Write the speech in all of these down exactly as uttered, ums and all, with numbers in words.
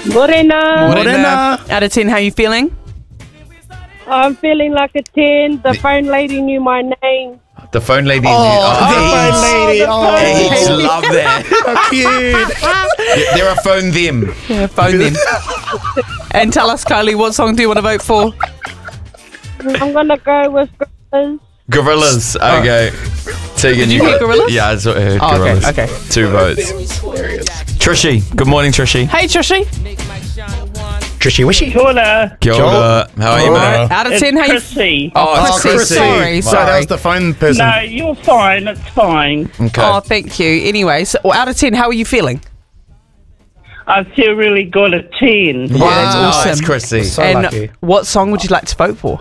Morena. Morena. Out of ten, how you feeling? I'm feeling like a ten. The phone lady knew my name. The phone lady. Oh, knew, the phone lady. Oh, Heaps love that. cute. Yeah, they're a phone them. Yeah, phone them. And tell us, Kylie, what song do you want to vote for? I'm going to go with Gorillas. Gorillas. Okay. Tegan, Did you got hear it. Gorillas? Yeah, I saw- heard Oh, okay, Gorillas. okay. Two votes. Trishy. Good morning, Trishy. Hey, Trishy. Trishy wishy. Hola. Kia ora. How are you, Hola. mate? Out of It's ten, how you... Chrissy. Oh, Chrissy, Chrissy. sorry, So that sorry. was the phone person. No, you're fine. It's fine. Okay. Oh, thank you. Anyway, so out of ten, how are you feeling? I feel really good at ten. Wow, that's Nice, awesome. Chrissy. So and lucky. what song would you like to vote for?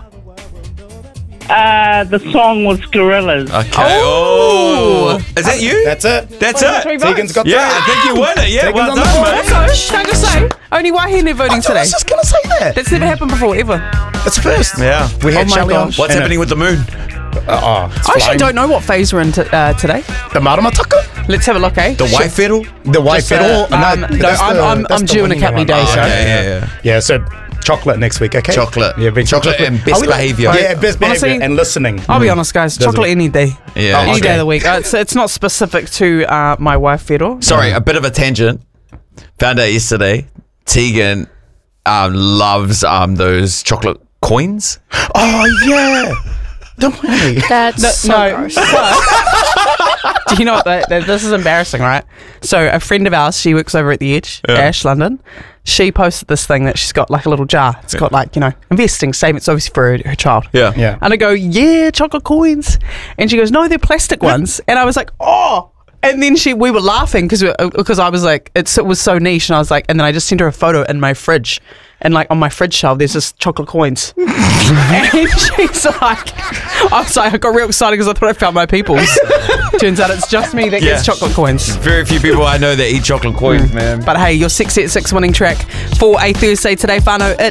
Uh, the song was Gorillas. Okay. Oh. Oh. Is that you? That's it. That's Oh, three it. votes. Tegan's got Yeah, three. I think you won it. Yeah, Tegan's well on the done, board. mate. Also, can I just say, only Wahine voting I today. was just going to say that. That's never happened before, ever. It's first. Yeah. We had Oh my Shelly on. gosh. What's and happening with the moon? it- Uh, oh, it's I actually flying. don't know what phase we're in t- uh, today. The Maramataka? Let's have a look, eh? The white fiddle? The white Just, uh, fiddle? um, no, that's I'm- the- I'm- that's I'm the due in a winning couple of one. days, Oh, so- okay. Yeah, yeah, yeah. Yeah, so chocolate next week, okay? Chocolate. Yeah, big Chocolate chocolate. and best Are we like- behaviour. Yeah, best Honestly, behavior and listening. I'll be honest, guys. Doesn't Chocolate it? any day. Yeah. Oh, Any okay. day of the week. Uh, it's, it's not specific to uh, my wife, Fiddle. Sorry, a bit of a tangent. Found out yesterday, Tegan um, loves um, those chocolate coins. Oh, yeah. Don't worry. That's No, so no. gross. Do you know what? That, that, this is embarrassing, right? So a friend of ours, she works over at the Edge, Yeah. Ash London. She posted this thing that she's got like a little jar. It's got like, you know, investing, savings, obviously for her, her child. Yeah. Yeah. And I go, yeah, chocolate coins. And she goes, no, they're plastic ones. And I was like, oh. And then she, we were laughing because because I was like, it's, it was so niche. And I was like, and then I just sent her a photo in my fridge. And like on my fridge shelf, there's just chocolate coins. And she's like, I was like, I got real excited because I thought I found my people's. Turns out it's just me that gets Yeah. chocolate coins. Very few people I know that eat chocolate coins, man. But hey, your six at six winning track for a Thursday today, whānau. It